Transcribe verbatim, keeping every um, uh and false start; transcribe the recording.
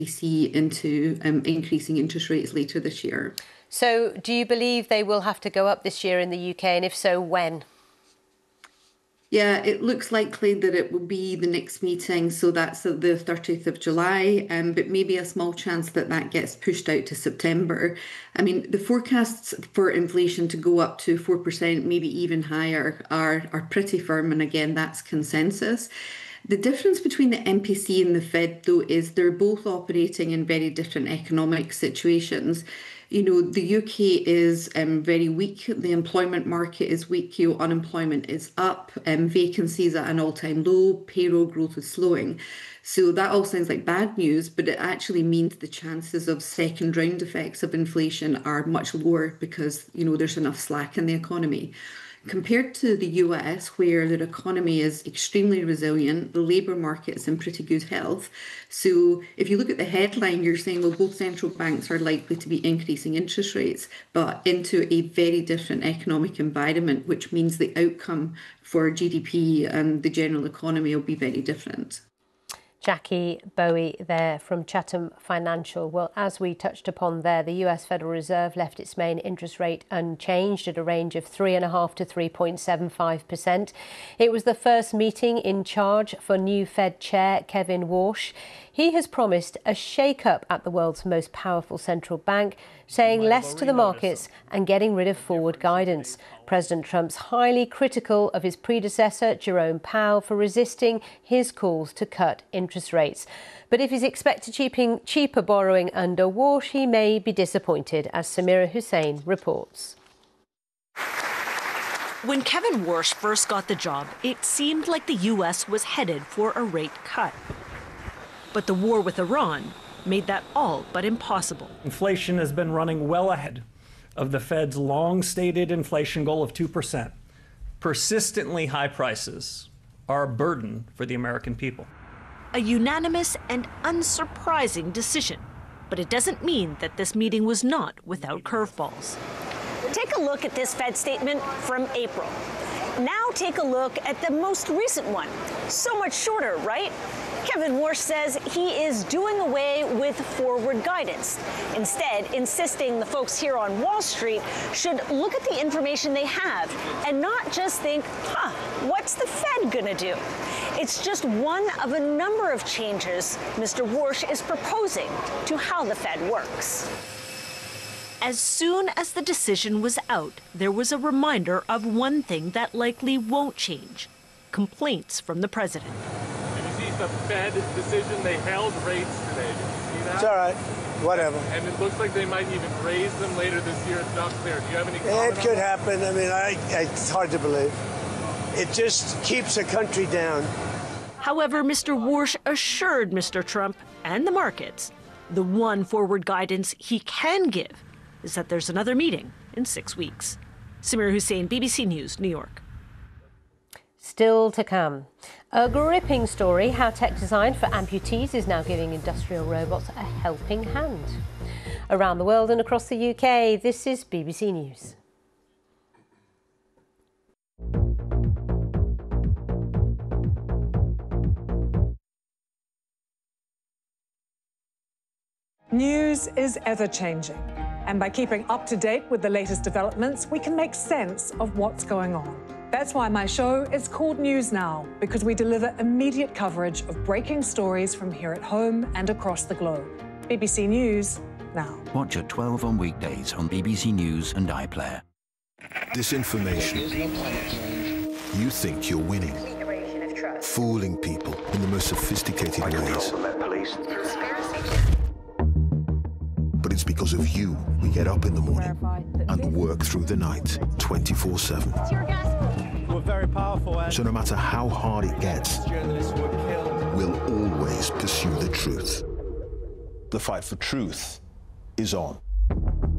see into um, increasing interest rates later this year. So do you believe they will have to go up this year in the U K, and if so, when? Yeah, it looks likely that it will be the next meeting, so that's the thirtieth of July, um, but maybe a small chance that that gets pushed out to September. I mean, the forecasts for inflation to go up to four percent, maybe even higher, are, are pretty firm, and again, that's consensus. The difference between the M P C and the Fed, though, is they're both operating in very different economic situations. You know, the U K is um, very weak. The employment market is weak. You know, unemployment is up. Um, vacancies at an all-time low. Payroll growth is slowing. So that all sounds like bad news, but it actually means the chances of second round effects of inflation are much lower because, you know, there's enough slack in the economy. Compared to the U S, where their economy is extremely resilient, the labour market is in pretty good health. So if you look at the headline, you're saying, well, both central banks are likely to be increasing interest rates, but into a very different economic environment, which means the outcome for G D P and the general economy will be very different. Jackie Bowie there from Chatham Financial. Well, as we touched upon there, the U S Federal Reserve left its main interest rate unchanged at a range of three point five to three point seven five percent. It was the first meeting in charge for new Fed Chair Kevin Warsh. He has promised a shake-up at the world's most powerful central bank, saying less to the markets and getting rid of forward guidance. President Trump's highly critical of his predecessor, Jerome Powell, for resisting his calls to cut interest rates. But if he's expected cheaping, cheaper borrowing under Warsh, he may be disappointed, as Samira Hussein reports. When Kevin Warsh first got the job, it seemed like the U S was headed for a rate cut. But the war with Iran made that all but impossible. Inflation has been running well ahead of the Fed's long-stated inflation goal of two percent. Persistently high prices are a burden for the American people. A unanimous and unsurprising decision, but it doesn't mean that this meeting was not without curveballs. Take a look at this Fed statement from April. Now take a look at the most recent one. So much shorter, right? Kevin Warsh says he is doing away with forward guidance, instead insisting the folks here on Wall Street should look at the information they have and not just think, huh, what's the Fed gonna do? It's just one of a number of changes Mister Warsh is proposing to how the Fed works. As soon as the decision was out, there was a reminder of one thing that likely won't change: complaints from the president. The Fed decision, they held rates today. Did you see that? It's all right. Whatever. And it looks like they might even raise them later this year. It's not clear. Do you have any comment? It could happen. I mean, I, it's hard to believe. It just keeps the country down. However, Mister Warsh assured Mister Trump and the markets the one forward guidance he can give is that there's another meeting in six weeks. Samira Hussein, B B C News, New York. Still to come. A gripping story, how tech designed for amputees is now giving industrial robots a helping hand. Around the world and across the U K, this is B B C News. News is ever-changing, and by keeping up to date with the latest developments, we can make sense of what's going on. That's why my show is called News Now, because we deliver immediate coverage of breaking stories from here at home and across the globe. B B C News Now. Watch at twelve on weekdays on B B C News and iPlayer. Disinformation. You think you're winning. Fooling people in the most sophisticated ways. But it's because of you we get up in the morning and work through the night twenty-four seven. We're very powerful. So no matter how hard it gets, we'll always pursue the truth. The fight for truth is on.